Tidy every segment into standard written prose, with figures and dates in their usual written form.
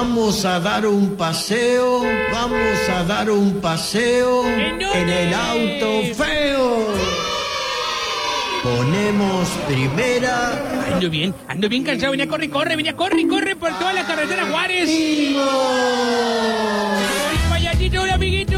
Vamos a dar un paseo en el auto feo. Ponemos primera. Ando bien cansado. Venía, corre por toda la carretera Juárez. Payasito, hola, amiguito.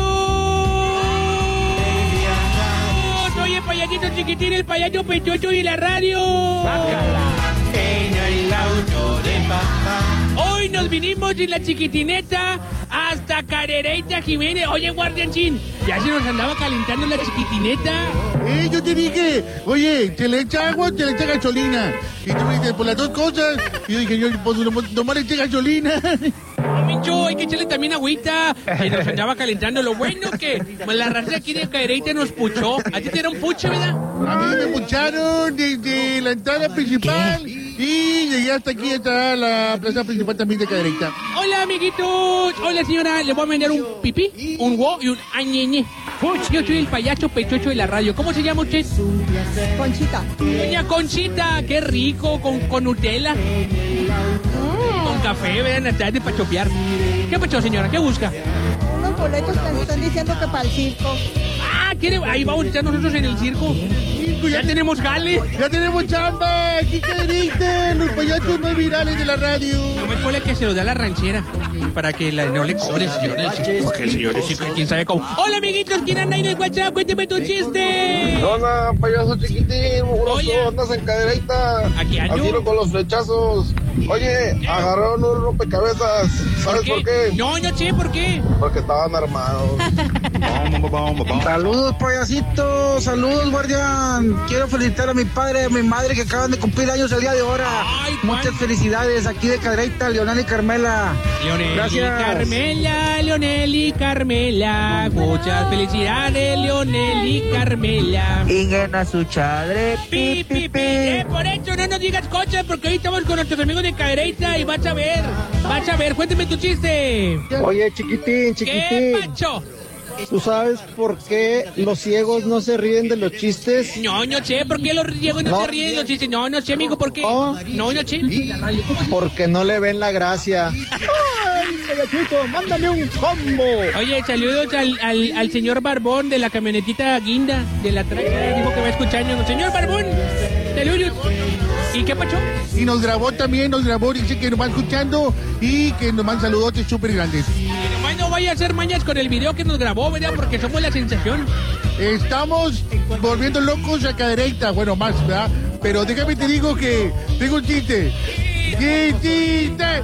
Soy el payasito chiquitín, el payaso pechocho y la radio. En el auto de papá. Hoy nos vinimos en la chiquitineta hasta Cadereyta, Jiménez. Oye, guardiancín, ya se nos andaba calentando la chiquitineta. Yo te dije, oye, ¿se le echa agua o se le echa gasolina? Y tú me dices, por las dos cosas. Y yo dije, pues nomás le eché gasolina. Mincho, hay que echarle también agüita. Se nos andaba calentando. Lo bueno que la raza aquí de Cadereyta nos puchó. A ti te era un puche, ¿verdad? A mí me pucharon desde la entrada principal. Y llegué hasta aquí, hasta la plaza principal también de Cadereyta. Hola, amiguitos. Hola, señora. Le voy a vender un pipí, un wo y un añeñe. Yo soy el payaso pechocho de la radio. ¿Cómo se llama usted? Conchita. Doña Conchita. Qué rico, con Nutella. Con café, vean, hasta de para chopear. ¿Qué pasó, señora? ¿Qué busca? Unos boletos que me están diciendo que para el circo. ¿Quiere? Ahí vamos a estar nosotros en el circo. Ya tenemos jale. Ya tenemos chamba. Aquí Cadereyta, los payasos más virales de la radio. No me pone que se lo da la ranchera. Para que no le cobre, señores. Porque el señor es quién sabe cómo. Hola, amiguitos. ¿Quién anda ahí en el WhatsApp? Cuénteme tu chiste. Hola, payaso chiquitín. Mugroso, andas en Cadereyta. Aquí ando. Al tiro con los flechazos. Oye, agarraron un rompecabezas. ¿Sabes por qué? No sé por qué. Porque estaban armados. Saludos, payasitos. Saludos, guardián. Quiero felicitar a mi padre y a mi madre que acaban de cumplir años el día de ahora. Muchas felicidades aquí de Cadereyta, Leonel y Carmela. Leonel y Carmela. Muchas felicidades, Leonel y Carmela. Ingena su chadre. Pi. Por eso no nos digas cosas, porque hoy estamos con nuestros amigos de Cadereyta y vas a ver. Cuéntame tu chiste. Oye, chiquitín. ¿Qué, Pacho? ¿Tú sabes por qué los ciegos no se ríen de los chistes? No sé por qué los ciegos no se ríen de los chistes. No sé, amigo, ¿por qué? No sé. Porque no le ven la gracia. ¡Ay, payasito, mándame un combo! Oye, saludos al señor Barbón de la camionetita guinda de la traca. Dijo que va escuchando. Señor Barbón, saludos. ¿Y qué pasó? Y nos grabó, dice que nos va escuchando y que nos manda saludotes súper grandes. Y nomás no vaya a hacer mañas con el video que nos grabó, ¿verdad? Porque somos la sensación. Estamos volviendo locos a Cadereyta, bueno, más, ¿verdad? Pero déjame te digo que tengo un chiste. ¡Chiste!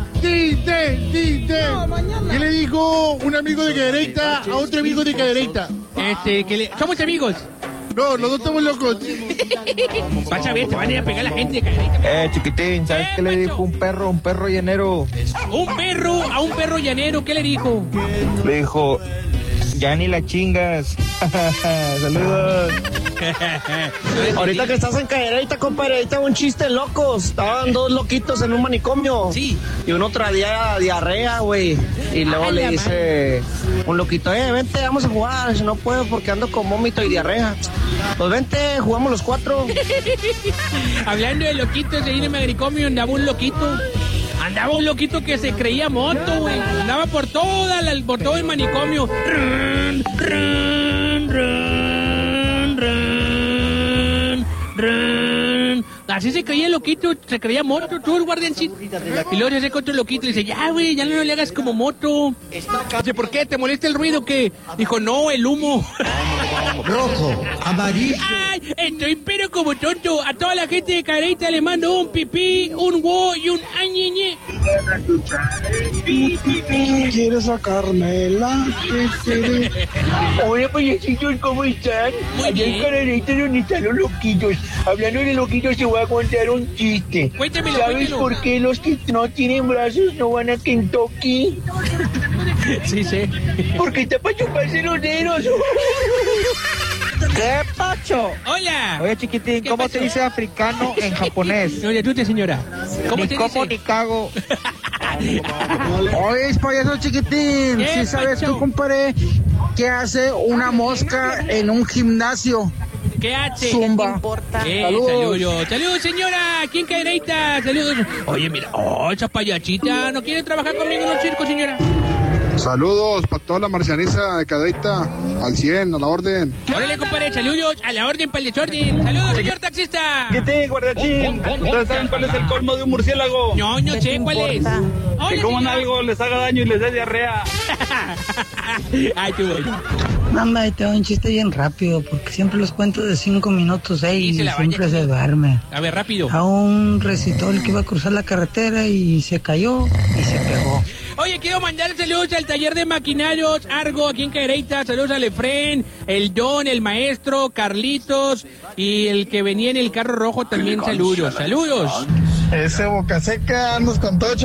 ¿Qué le dijo un amigo de Cadereyta a otro amigo de Cadereyta? Somos amigos. No, los dos estamos locos. Vas a ver, te van a ir a pegar la gente de Cadereyta. Chiquitín, ¿sabes qué le dijo un perro llanero? A un perro llanero, ¿qué le dijo? Le dijo, ya ni la chingas. Saludos. Ahorita que estás en Cadereyta, compadre, ahí tengo un chiste locos. Estaban dos loquitos en un manicomio. Sí. Y uno traía diarrea, güey. Y luego le dice un loquito, vente, vamos a jugar. Si no puedo porque ando con vómito y diarrea. Pues vente, jugamos los 4. Hablando de loquitos, ahí en el manicomio andaba un loquito. Andaba un loquito que se creía moto, güey. Andaba por todo el manicomio. Así se creía el loquito, se creía moto, todo el guardiancito. Y luego se acerca otro loquito y dice, ya, güey, ya no le hagas como moto. Dice, ¿por qué? ¿Te molesta el ruido? ¿Qué? Dijo, no, el humo. Rojo, amarillo. Ay, estoy pero como tonto. A toda la gente de Cadereyta le mando un pipí, un wo y un añeñe. ¿Quieres a Carmela? Hola, payasitos, ¿cómo están? Allá en Cadereyta donde están los loquitos. Hablando de loquitos, te voy a contar un chiste. Cuéntamelo, ¿Sabes por qué los que no tienen brazos no van a Kentucky? Sí, sí. Porque está para chuparse los dedos. ¿Qué pacho? Hola. Oye, chiquitín, ¿cómo te dice africano en japonés? Oye, tú señora. ¿Cómo te dice? Ni cago. Oye, payaso chiquitín, ¿sí sabes tú, compadre, qué hace una mosca en un gimnasio? ¿Qué hace? Zumba. Saludos. Saludos, señora. ¿Quién cadereita? Saludos. Oye, mira. Esa payachita. ¿No quiere trabajar conmigo en un circo, señora? Saludos para toda la marcianiza de Cadereyta. Al 100, a la orden. Órale, compadre. Saludos. A la orden, para el desorden. Saludos, señor taxista. ¿Qué te, guardachín? ¿Ustedes saben cuál es el colmo de un murciélago? No sé cuál es. Que coman algo, les haga daño y les dé diarrea. Ay, qué bueno. Mamá, te doy un chiste bien rápido, porque siempre los cuento de 5 minutos, y siempre se duerme. A ver, rápido. A un recitador que iba a cruzar la carretera y se cayó y se pegó. Oye, quiero mandar saludos al taller de maquinarios Argo, aquí en Cadereyta. Saludos al Efren, el Don, el maestro, Carlitos y el que venía en el carro rojo también. Saludos. Ese Boca Seca, andas con Tocho.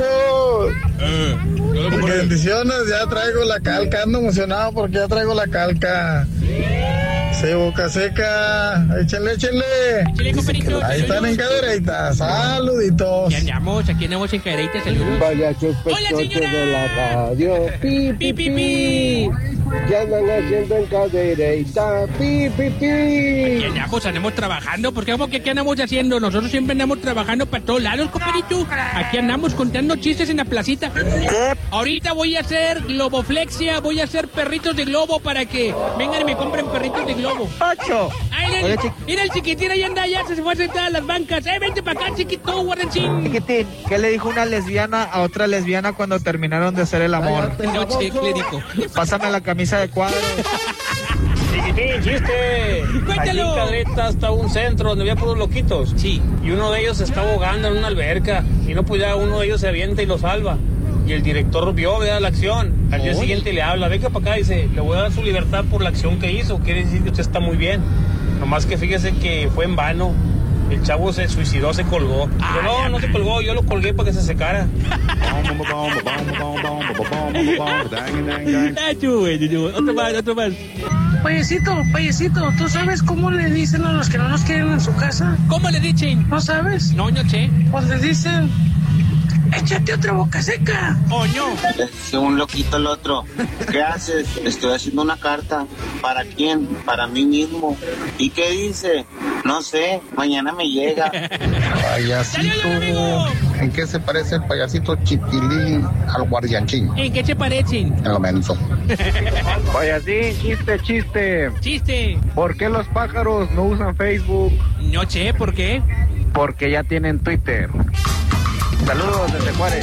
Bendiciones, ya traigo la calca, ando emocionado porque ya traigo la calca. Ese Boca Seca, échenle. Compadrito. Ahí están en Cadereyta, saluditos. Aquí andamos en Cadereyta, saludos. Vaya Hola, señora. de la radio. Pi. Ya andan haciendo en Cadereyta. Pi. Aquí andamos trabajando, porque vamos que aquí andamos haciendo. Nosotros siempre andamos trabajando para todos lados, compadrito. Aquí andamos contando chistes en la placita. Ahorita voy a hacer globoflexia, voy a hacer perritos de globo para que vengan y me compren perritos de globo. ¡Ocho! Mira el chiquitín, ahí anda, ya se fue a sentar a las bancas. Vente para acá, chiquito, guardencín. Chiquitín, ¿qué le dijo una lesbiana a otra lesbiana cuando terminaron de hacer el amor? No sé, ¿qué le dijo? Pásame la camisa de cuadros. Chiquitín, chiste. Cuéntalo. Allí en Cadereyta está un centro donde había puros loquitos. Sí. Y uno de ellos se está ahogando en una alberca. Y no, pues ya uno de ellos se avienta y lo salva. Y el director vio, la acción. Al día siguiente le habla, venga para acá, dice, le voy a dar su libertad por la acción que hizo. Quiere decir que usted está muy bien. Nomás que fíjese que fue en vano. El chavo se suicidó, se colgó. Pero no se colgó, yo lo colgué para que se secara. Otro más. Payasito, ¿tú sabes cómo le dicen a los que no nos quieren en su casa? ¿Cómo le dicen? ¿No sabes? No sé. Pues le dicen, échate otra Boca Seca. Oh, no. Es un loquito el otro. ¿Qué haces? Estoy haciendo una carta. ¿Para quién? Para mí mismo. ¿Y qué dice? No sé, mañana me llega. Payasito. ¿En qué se parece el payasito Chiquilín al guardianchín? ¿En qué se parecen? En lo menso. Payasín, chiste. ¿Por qué los pájaros no usan Facebook? No sé, ¿por qué? Porque ya tienen Twitter. Saludos desde Juárez.